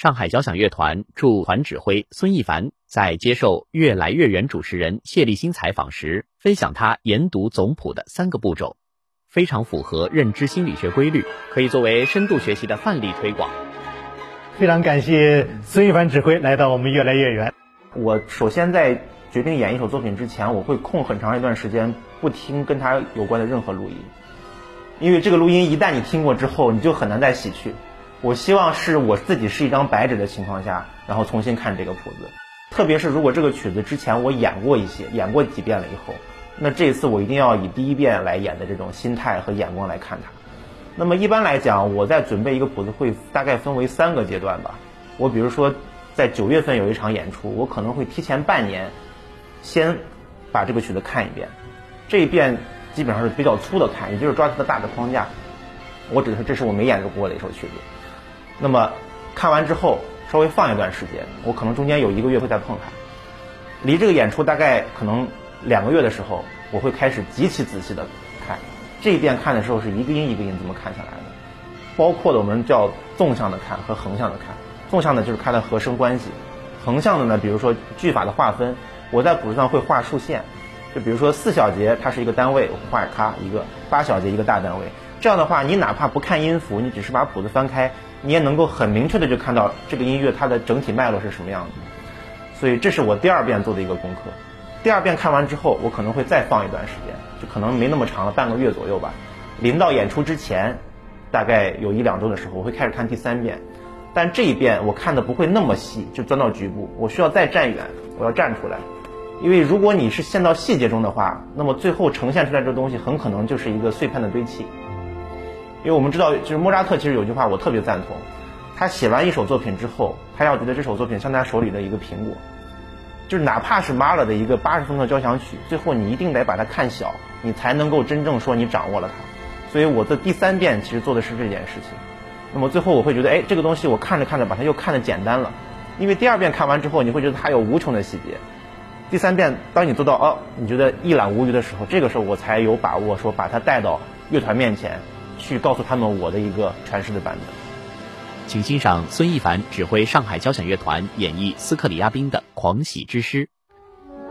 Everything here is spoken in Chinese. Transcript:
上海交响乐团驻团指挥孙一凡在接受越来越远主持人谢立新采访时，分享他研读总谱的3个步骤，非常符合认知心理学规律，可以作为深度学习的范例推广。 非常感谢孙一凡指挥来到我们越来越远。 我首先在决定演一首作品之前，我会空很长一段时间不听跟它有关的任何录音，因为这个录音一旦你听过之后，你就很难再洗去。我希望是我自己是一张白纸的情况下，然后重新看这个谱子。特别是如果这个曲子之前我演过几遍了以后，那这一次我一定要以第一遍来演的这种心态和眼光来看它。那么一般来讲，我在准备一个谱子会大概分为3个阶段吧。我比如说在9月份有一场演出，我可能会提前半年先把这个曲子看一遍，这一遍基本上是比较粗的看，也就是抓它的大的框架。我指的是这是我没演过的一首曲子。那么看完之后稍微放一段时间，我可能中间有1个月会再碰它。离这个演出大概可能2个月的时候，我会开始极其仔细的看。这一遍看的时候是一个音一个音这么看下来的，包括的我们叫纵向的看和横向的看。纵向的就是看它和声关系，横向的呢，比如说句法的划分，我在谱子上会画竖线，就比如说4小节它是一个单位，我画它一个；8小节一个大单位。这样的话，你哪怕不看音符，你只是把谱子翻开，你也能够很明确的就看到这个音乐它的整体脉络是什么样的。所以这是我第2遍做的一个功课。第2遍看完之后，我可能会再放一段时间，就可能没那么长了，半个月左右吧。临到演出之前，大概有1-2周的时候，我会开始看第3遍。但这一遍我看的不会那么细，就钻到局部，我需要再站远，我要站出来。因为如果你是陷到细节中的话，那么最后呈现出来这东西很可能就是一个碎片的堆砌。因为我们知道，就是莫扎特其实有句话我特别赞同，他写完一首作品之后，他要觉得这首作品像他手里的一个苹果，就是哪怕是马勒的一个80分钟的交响曲，最后你一定得把它看小，你才能够真正说你掌握了它。所以我的第3遍其实做的是这件事情。那么最后我会觉得，这个东西我看着看着把它又看得简单了，因为第2遍看完之后，你会觉得它有无穷的细节。第3遍当你做到你觉得一览无余的时候，这个时候我才有把握说把它带到乐团面前去告诉他们我的一个诠释的版本。 请欣赏孙一凡指挥上海交响乐团演绎斯克里亚宾的《狂喜之诗》。